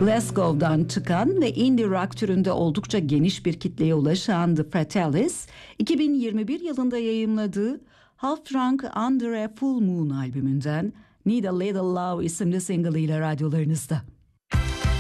Glasgow'dan çıkan ve indie rock türünde oldukça geniş bir kitleye ulaşan The Fratellis, 2021 yılında yayımladığı Half Drunk Under a Full Moon albümünden Need a Little Love isimli single ile radyolarınızda.